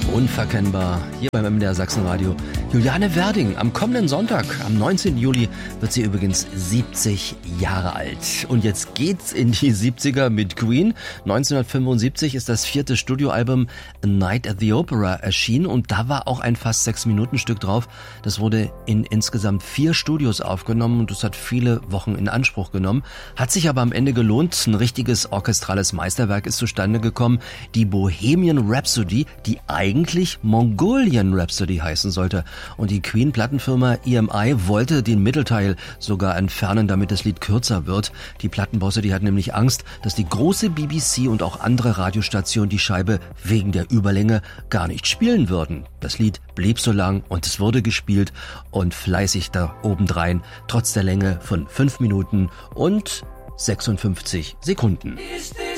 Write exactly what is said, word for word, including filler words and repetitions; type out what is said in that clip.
Unverkennbar, hier beim M D R Sachsenradio. Juliane Werding, am kommenden Sonntag, am neunzehnten Juli, wird sie übrigens siebzig Jahre alt. Und jetzt geht's in die siebziger mit Queen. neunzehnhundertfünfundsiebzig ist das vierte Studioalbum A Night at the Opera erschienen und da war auch ein fast sechs Minuten Stück drauf. Das wurde in insgesamt vier Studios aufgenommen und das hat viele Wochen in Anspruch genommen. Hat sich aber am Ende gelohnt. Ein richtiges orchestrales Meisterwerk ist zustande gekommen. Die Bohemian Rhapsody, die eigentlich eigentlich Mongolian Rhapsody heißen sollte. Und die Queen-Plattenfirma E M I wollte den Mittelteil sogar entfernen, damit das Lied kürzer wird. Die Plattenbosse, die hatten nämlich Angst, dass die große B B C und auch andere Radiostationen die Scheibe wegen der Überlänge gar nicht spielen würden. Das Lied blieb so lang und es wurde gespielt und fleißig da obendrein, trotz der Länge von fünf Minuten und sechsundfünfzig Sekunden. Is this